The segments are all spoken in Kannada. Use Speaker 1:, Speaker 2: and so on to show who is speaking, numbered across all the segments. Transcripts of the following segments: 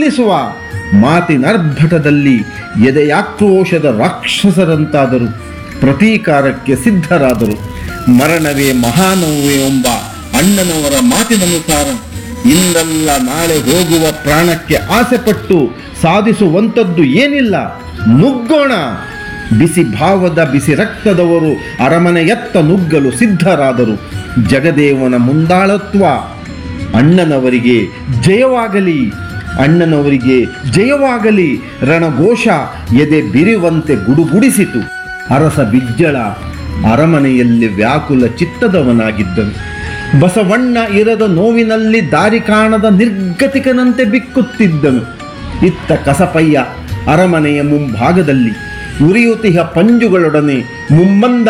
Speaker 1: ಸಲ್ಲಿಸುವ ಮಾತಿನರ್ಭಟದಲ್ಲಿ ಎದೆಯಾಕ್ರೋಶದ ರಾಕ್ಷಸರಂತಾದರು. ಪ್ರತೀಕಾರಕ್ಕೆ ಸಿದ್ಧರಾದರು. ಮರಣವೇ ಮಹಾನೋವೇ ಎಂಬ ಅಣ್ಣನವರ ಮಾತಿನನುಸಾರ ಇಂದಲ್ಲ ನಾಳೆ ಹೋಗುವ ಪ್ರಾಣಕ್ಕೆ ಆಸೆಪಟ್ಟು ಸಾಧಿಸುವಂಥದ್ದು ಏನಿಲ್ಲ, ನುಗ್ಗೋಣ. ಬಿಸಿ ಭಾವದ ಬಿಸಿ ರಕ್ತದವರು ಅರಮನೆಯತ್ತ ನುಗ್ಗಲು ಸಿದ್ಧರಾದರು. ಜಗದೇವನ ಮುಂದಾಳತ್ವ. ಅಣ್ಣನವರಿಗೆ ಜಯವಾಗಲಿ, ಅಣ್ಣನವರಿಗೆ ಜಯವಾಗಲಿ ರಣಘೋಷ ಎದೆ ಬಿರಿವಂತೆ ಗುಡುಗುಡಿಸಿತು. ಅರಸ ಬಿಜ್ಜಳ ಅರಮನೆಯಲ್ಲಿ ವ್ಯಾಕುಲ ಚಿತ್ತದವನಾಗಿದ್ದನು. ಬಸವಣ್ಣ ಇರದ ನೋವಿನಲ್ಲಿ ದಾರಿ ಕಾಣದ ನಿರ್ಗತಿಕನಂತೆ ಬಿಕ್ಕುತ್ತಿದ್ದನು. ಇತ್ತ ಕಸಪಯ್ಯ ಅರಮನೆಯ ಮುಂಭಾಗದಲ್ಲಿ ಉರಿಯುತಿಹ ಪಂಜುಗಳೊಡನೆ ಮುಮ್ಮಂದ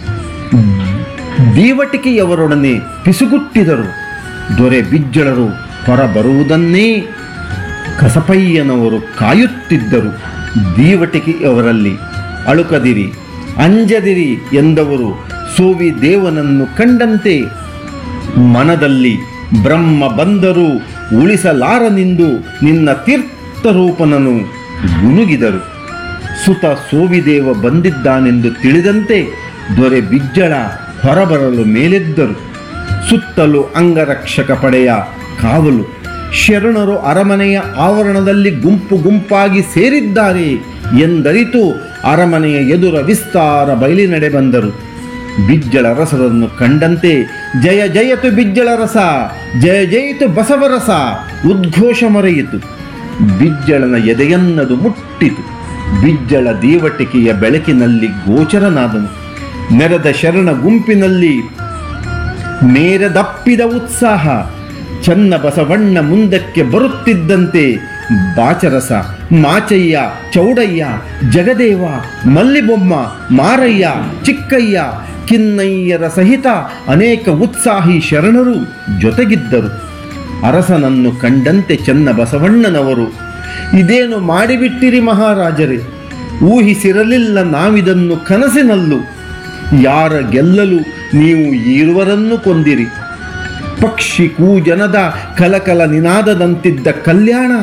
Speaker 1: ದೀವಟಿಕೆಯವರೊಡನೆ ಪಿಸುಗುಟ್ಟಿದರು. ದೊರೆ ಬಿಜ್ಜಳರು ಹೊರಬರುವುದನ್ನೇ ಕಸಪಯ್ಯನವರು ಕಾಯುತ್ತಿದ್ದರು. ದೀವಟಿಕೆಯವರಲ್ಲಿ ಅಳುಕದಿರಿ, ಅಂಜದಿರಿ ಎಂದವರು ಸೋವಿ ದೇವನನ್ನು ಕಂಡಂತೆ ಮನದಲ್ಲಿ ಬ್ರಹ್ಮ ಬಂದರೂ ಉಳಿಸಲಾರನೆಂದು ನಿನ್ನ ತೀರ್ಥರೂಪನನು ಗುನುಗಿದರು. ಸುತ ಸೋವಿದೇವ ಬಂದಿದ್ದಾನೆಂದು ತಿಳಿದಂತೆ ದೊರೆ ಬಿಜ್ಜಳ ಹೊರಬರಲು ಮೇಲೆದ್ದರು. ಸುತ್ತಲೂ ಅಂಗರಕ್ಷಕ ಪಡೆಯ ಕಾವಲು. ಶರಣರು ಅರಮನೆಯ ಆವರಣದಲ್ಲಿ ಗುಂಪು ಗುಂಪಾಗಿ ಸೇರಿದ್ದಾರೆ ಎಂದರಿತು ಅರಮನೆಯ ಎದುರ ವಿಸ್ತಾರ ಬಯಲಿನಡೆ ಬಂದರು. ಬಿಜ್ಜಳರಸರನ್ನು ಕಂಡಂತೆ ಜಯ ಜಯತು ಬಿಜ್ಜಳರಸ, ಜಯ ಜಯಿತು ಬಸವರಸ ಉದ್ಘೋಷ ಮೊರೆಯಿತು. ಬಿಜ್ಜಳನ ಎದೆಯನ್ನದು ಮುಟ್ಟಿತು. ಬಿಜ್ಜಳ ದೀವಟಿಕೆಯ ಬೆಳಕಿನಲ್ಲಿ ಗೋಚರನಾದನು. ನೆರೆದ ಶರಣ ಗುಂಪಿನಲ್ಲಿ ಮೇರೆದಪ್ಪಿದ ಉತ್ಸಾಹ. ಚನ್ನ ಬಸವಣ್ಣ ಮುಂದಕ್ಕೆ ಬರುತ್ತಿದ್ದಂತೆ ಬಾಚರಸ, ಮಾಚಯ್ಯ, ಚೌಡಯ್ಯ, ಜಗದೇವ, ಮಲ್ಲಿಬೊಮ್ಮ, ಮಾರಯ್ಯ, ಚಿಕ್ಕಯ್ಯ, ಕಿನ್ನಯ್ಯರ ಸಹಿತ ಅನೇಕ ಉತ್ಸಾಹಿ ಶರಣರು ಜೊತೆಗಿದ್ದರು. ಅರಸನನ್ನು ಕಂಡಂತೆ ಚನ್ನ ಬಸವಣ್ಣನವರು, ಇದೇನು ಮಾಡಿಬಿಟ್ಟಿರಿ ಮಹಾರಾಜರೇ, ಊಹಿಸಿರಲಿಲ್ಲ ನಾವಿದನ್ನು ಕನಸಿನಲ್ಲೂ. ಯಾರ ಗೆಲ್ಲಲು ನೀವು ಈರುವರನ್ನು ಕೊಂದಿರಿ. ಪಕ್ಷಿ ಕೂಜನದ ಕಲಕಲ ನಿನಾದದಂತಿದ್ದ ಕಲ್ಯಾಣ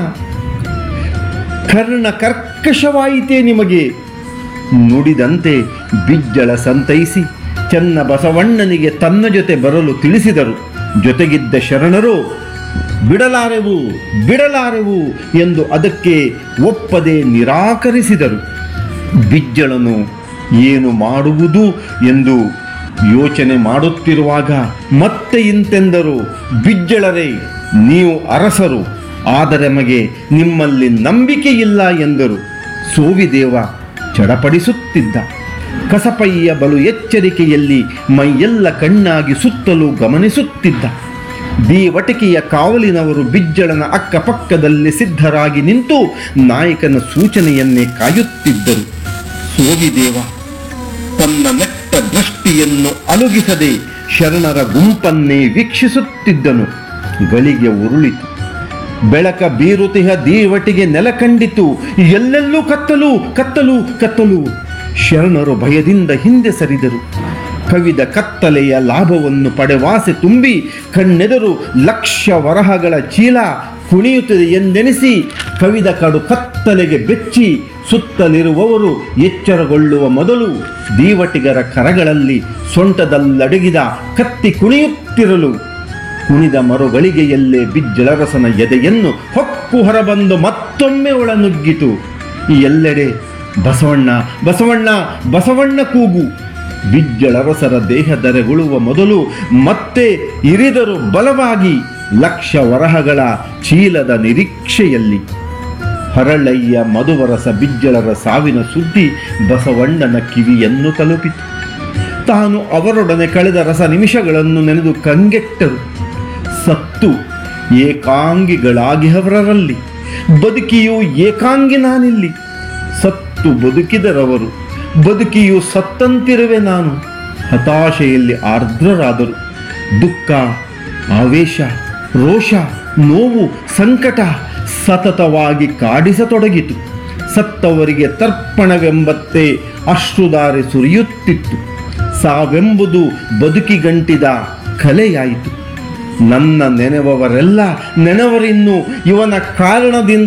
Speaker 1: ಕರ್ಣ ಕರ್ಕಶವಾಯಿತೇ ನಿಮಗೆ. ನುಡಿದಂತೆ ಬಿಜ್ಜಳ ಸಂತೈಸಿ ಚನ್ನ ಬಸವಣ್ಣನಿಗೆ ತನ್ನ ಜೊತೆ ಬರಲು ತಿಳಿಸಿದರು. ಜೊತೆಗಿದ್ದ ಶರಣರು ಬಿಡಲಾರೆವು ಬಿಡಲಾರೆವು ಎಂದು ಅದಕ್ಕೆ ಒಪ್ಪದೆ ನಿರಾಕರಿಸಿದರು. ಬಿಜ್ಜಳನು ಏನು ಮಾಡುವುದು ಎಂದು ಯೋಚನೆ ಮಾಡುತ್ತಿರುವಾಗ ಮತ್ತೆ ಇಂತೆಂದರು, ಬಿಜ್ಜಳರೇ, ನೀವು ಅರಸರು, ಆದರೆ ನಮಗೆ ನಿಮ್ಮಲ್ಲಿ ನಂಬಿಕೆ ಇಲ್ಲ ಎಂದರು. ಸೋವಿದೇವ ಚಡಪಡಿಸುತ್ತಿದ್ದ. ಕಸಪಯ್ಯ ಬಲು ಎಚ್ಚರಿಕೆಯಲ್ಲಿ ಮೈಯೆಲ್ಲ ಕಣ್ಣಾಗಿ ಸುತ್ತಲೂ ಗಮನಿಸುತ್ತಿದ್ದ. ದೀವಟಿಕೆಯ ಕಾವಲಿನವರು ಬಿಜ್ಜಳನ ಅಕ್ಕಪಕ್ಕದಲ್ಲಿ ಸಿದ್ಧರಾಗಿ ನಿಂತು ನಾಯಕನ ಸೂಚನೆಯನ್ನೇ ಕಾಯುತ್ತಿದ್ದರು. ಸೋವಿದೇವ ತನ್ನ ನೆಟ್ಟ ದೃಷ್ಟಿಯನ್ನು ಅಲುಗಿಸದೆ ಶರಣರ ಗುಂಪನ್ನೇ ವೀಕ್ಷಿಸುತ್ತಿದ್ದನು. ಗಳಿಗೆ ಉರುಳಿತು. ಬೆಳಕ ಬೀರುತಿಹ ದೀವಟಿಗೆ ನೆಲ ಕಂಡಿತು. ಎಲ್ಲೆಲ್ಲೂ ಕತ್ತಲು ಕತ್ತಲು ಕತ್ತಲು. ಶರಣರು ಭಯದಿಂದ ಹಿಂದೆ ಸರಿದರು. ಕವಿದ ಕತ್ತಲೆಯ ಲಾಭವನ್ನು ಪಡೆವಾಸೆ ತುಂಬಿ ಕಣ್ಣೆದರು ಲಕ್ಷ ವರಹಗಳ ಚೀಲ ಕುಣಿಯುತ್ತದೆ ಎಂದೆನಿಸಿ ಕವಿದ ಕಡು ಕತ್ತಲೆಗೆ ಬೆಚ್ಚಿ ಸುತ್ತಲಿರುವವರು ಎಚ್ಚರಗೊಳ್ಳುವ ಮೊದಲು ದೀವಟಿಗರ ಕರಗಳಲ್ಲಿ ಸೊಂಟದಲ್ಲಡಗಿದ ಕತ್ತಿ ಕುಣಿಯುತ್ತಿರಲು ಕುಣಿದ ಮರುಗಳಿಗೆಯಲ್ಲೇ ಬಿಜ್ಜಳರಸನ ಎದೆಯನ್ನು ಹೊಕ್ಕು ಹೊರಬಂದು ಮತ್ತೊಮ್ಮೆ ಒಳನುಗ್ಗಿತು. ಎಲ್ಲೆಡೆ ಬಸವಣ್ಣ ಬಸವಣ್ಣ ಬಸವಣ್ಣ ಕೂಗು. ಬಿಜ್ಜಳರಸರ ದೇಹದರೆಗುಳುವ ಮೊದಲು ಮತ್ತೆ ಇರಿದರು ಬಲವಾಗಿ ಲಕ್ಷ ವರಹಗಳ ಚೀಲದ ನಿರೀಕ್ಷೆಯಲ್ಲಿ. ಹರಳಯ್ಯ ಮಧುವರಸ ಬಿಜ್ಜಳರ ಸಾವಿನ ಸುದ್ದಿ ಬಸವಣ್ಣನ ಕಿವಿಯನ್ನು ತಲುಪಿತು. ತಾನು ಅವರೊಡನೆ ಕಳೆದ ರಸ ನಿಮಿಷಗಳನ್ನು ನೆನೆದು ಕಂಗೆಟ್ಟರು. ಸತ್ತು ಏಕಾಂಗಿಗಳಾಗಿಹವರಲ್ಲಿ ಬದುಕಿಯೂ ಏಕಾಂಗಿ ನಾನಿಲ್ಲಿ. ಸತ್ತು ಬದುಕಿದರವರು, ಬದುಕಿಯೂ ಸತ್ತಂತಿರುವೆ ನಾನು. ಹತಾಶೆಯಲ್ಲಿ ಆರ್ದ್ರರಾದರು. ದುಃಖ, ಆವೇಶ, ರೋಷ, ನೋವು, ಸಂಕಟ ಸತತವಾಗಿ ಕಾಡಿಸತೊಡಗಿತು. ಸತ್ತವರಿಗೆ ತರ್ಪಣವೆಂಬತ್ತೇ ಅಶ್ರುಧಾರೆ ಸುರಿಯುತ್ತಿತ್ತು. ಸಾವೆಂಬುದು ಬದುಕಿಗಂಟಿದ ಕಲೆಯಾಯಿತು. ನನ್ನ ನೆನೆವವರೆಲ್ಲ ನೆನವರಿನ್ನು ಇವನ ಕಾರಣದಿಂದ